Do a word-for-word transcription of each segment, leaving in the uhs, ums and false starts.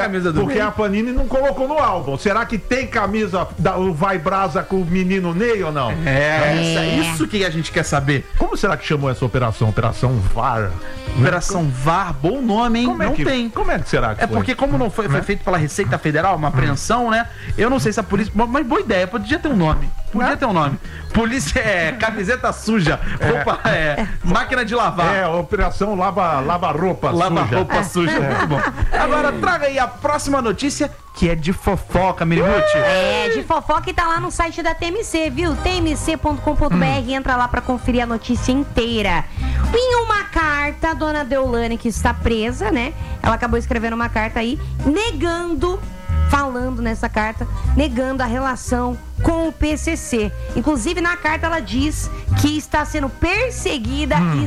camisa do Porque Ney. a Panini não colocou no álbum. Será que tem camisa da o Vai Brasa com o menino Ney ou não? É, é. Isso que a gente quer saber. Como será que chamou essa operação? Operação V A R? Operação V A R, bom nome, hein? Como é não que, tem. Como é que será que É foi? porque como não foi, foi feito pela Receita Federal, uma apreensão, né? Eu não sei se a polícia... Mas boa ideia, podia ter um nome. Podia ter um nome. Polícia é camiseta suja, roupa é, máquina de lavar. É, Operação Lava, lava Roupa Lava Suja. roupa suja, muito bom. Agora traga aí a próxima notícia, que é de fofoca, Mirihuti. É, de fofoca e tá lá no site da T M C, viu? T M C ponto com ponto B R, entra lá pra conferir a notícia inteira. Em uma carta, a dona Deolane, que está presa, né? Ela acabou escrevendo uma carta aí, negando, falando nessa carta, negando a relação com o P C C. Inclusive, na carta ela diz que está sendo perseguida hum. e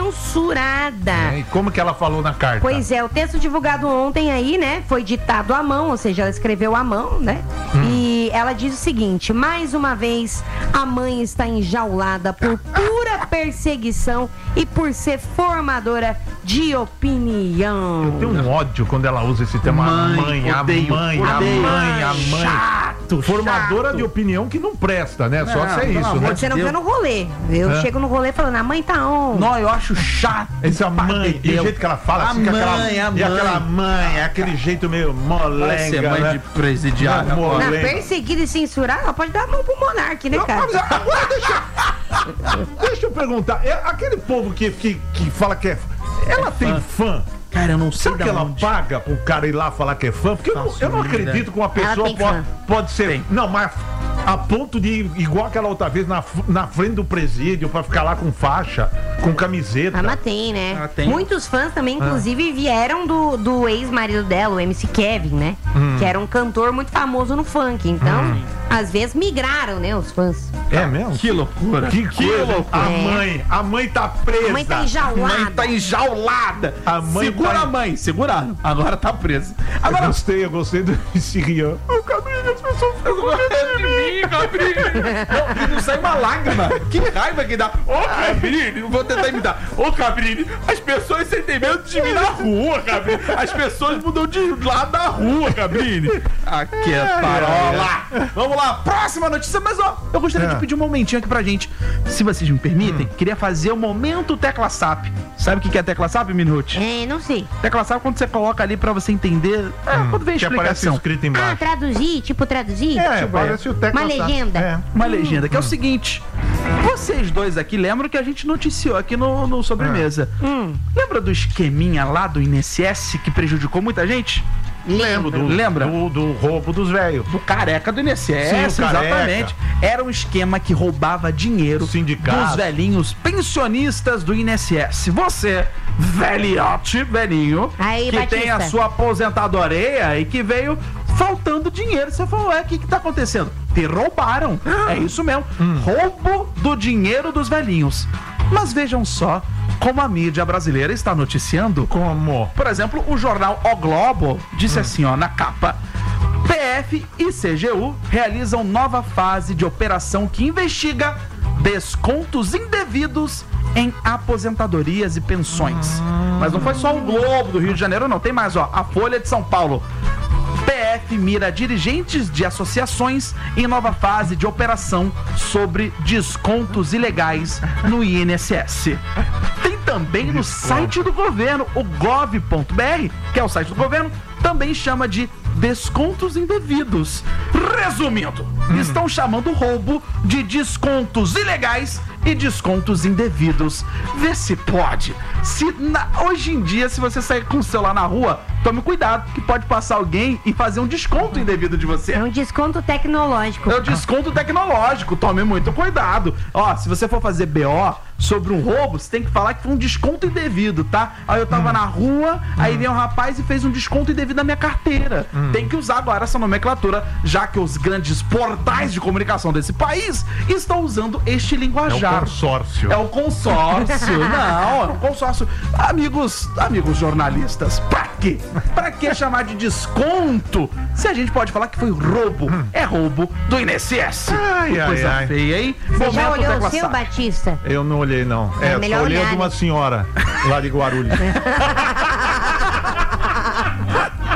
censurada. É, e como que ela falou na carta? Pois é, o texto divulgado ontem aí, né, foi ditado à mão, ou seja, ela escreveu à mão, né? Hum. E ela diz o seguinte: mais uma vez, a mãe está enjaulada por pura perseguição e por ser formadora de opinião. Eu tenho um ódio quando ela usa esse tema. Mãe, mãe, odeio, a mãe, odeio. a mãe, a mãe. Chato, Formadora chato. de opinião que não presta, né? Só Não, se é pelo isso, amor né? de Você não Deus. vê no rolê. Eu É. chego no rolê falando, a mãe tá on. Não, eu acho chato. Essa mãe, e o jeito que ela fala, A assim, com aquela, mãe, a e mãe. aquela mãe, é aquele jeito meio Parece ser molenga, mãe né? de presidiário. Não, Na molenga. perseguida e censurar, ela pode dar a mão pro monarca, né, cara? Mas agora deixa, deixa eu perguntar, é aquele povo que, que, que fala que é... Ela tem fã? Cara, eu não sei Será que da ela onde. paga pro cara ir lá falar que é fã? Porque eu não, eu não Faço acredito ideia. que uma pessoa tem pode, fã. pode ser... Tem. Não, mas a ponto de ir igual aquela outra vez na, na frente do presídio pra ficar lá com faixa, com camiseta. Ah, mas tem, né? Ah, tem. Muitos fãs também, inclusive, vieram do, do ex-marido dela, o M C Kevin, né? Hum. Que era um cantor muito famoso no funk. Então, às vezes, migraram, né, os fãs. É mesmo? Que loucura. Que coisa. loucura. A É. mãe, a mãe tá presa. A mãe tá A enjaulada. mãe tá enjaulada. A mãe Segura tá- a mãe. Seguraram. Agora tá presa. Eu Agora... gostei, eu gostei do esse Rian. Ô, Cabrinho, as pessoas ficam com medo de mim, Cabrinho. Não, não sai uma lágrima. Que raiva que dá. Ô, Cabrini, vou tentar imitar. Ô, Cabrini, as pessoas sentem medo de mim na rua, Cabrini. As pessoas mudam de lado da rua, Cabrini. Aqui é parola. Vamos lá, próxima notícia. Mas, ó, eu gostaria É. de pedir um momentinho aqui pra gente. Se vocês me permitem, queria fazer o momento Tecla S A P. Sabe o que que é Tecla S A P, Minute? É, não sei. Tecla S A P é quando você coloca ali pra você entender. É, quando vem a Que aparece explicação. escrito Ah, embaixo. traduzir? Tipo, traduzir? É, parece o Tecla Uma S A P. legenda. É. Uma legenda, que é o seguinte. Vocês dois aqui lembram que a gente noticiou aqui no, no Sobremesa. Hum, Lembra do esqueminha lá do I N S S que prejudicou muita gente? lembro. Do, Lembra? Do, do roubo dos velhos. Do careca do I N S S, Sim, o careca. exatamente. Era um esquema que roubava dinheiro Sindicato. dos velhinhos pensionistas do I N S S. Você, velhote, velhinho, Aí, que Batista. tem a sua aposentadoria e que veio faltando dinheiro. Você falou, ué, o que que tá acontecendo? Te roubaram. É isso mesmo. Roubo do dinheiro dos velhinhos. Mas vejam só como a mídia brasileira está noticiando. Como? Por exemplo, o jornal O Globo disse assim, ó, na capa: P F e C G U realizam nova fase de operação que investiga descontos indevidos em aposentadorias e pensões. Mas não foi só o Globo do Rio de Janeiro, não. Tem mais, ó, a Folha de São Paulo. P F mira dirigentes de associações em nova fase de operação sobre descontos ilegais no I N S S. Tem também no site do governo, o gov ponto br, que é o site do governo, também chama de descontos indevidos. Resumindo, estão chamando o roubo de descontos ilegais e descontos indevidos. Vê se pode. Se na- hoje em dia, se você sair com o celular na rua, tome cuidado, que pode passar alguém e fazer um desconto indevido de você. É um desconto tecnológico. É o desconto tecnológico, tome muito cuidado. Ó, se você for fazer B O sobre um roubo, você tem que falar que foi um desconto indevido, tá? Aí eu tava na rua, aí veio um rapaz e fez um desconto indevido na minha carteira. Tem que usar agora essa nomenclatura, já que os grandes portais de comunicação desse país estão usando este É o linguajar. consórcio. É o consórcio. Não, é um consórcio. Amigos, amigos jornalistas, pra quê? Pra que chamar de desconto se a gente pode falar que foi roubo? É roubo do I N S S. Ai, Que ai, coisa ai. feia, hein? Você já Momento olhou Tecla o seu, S A P. Batista? Eu não olhei, não. É É, melhor só olhei olhar, de uma né? senhora lá de Guarulhos.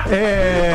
É.